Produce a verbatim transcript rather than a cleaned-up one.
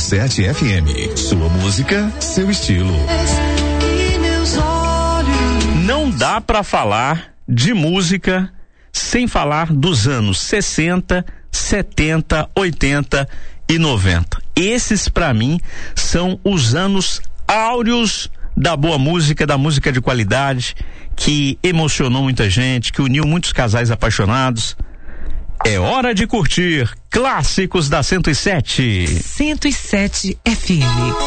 sete F M. Sua música, seu estilo. Não dá pra falar de música sem falar dos anos sessenta, setenta, oitenta e noventa. Esses pra mim são os anos áureos da boa música, da música de qualidade, que emocionou muita gente, que uniu muitos casais apaixonados. É hora de curtir clássicos da cento e sete. cento e sete F M.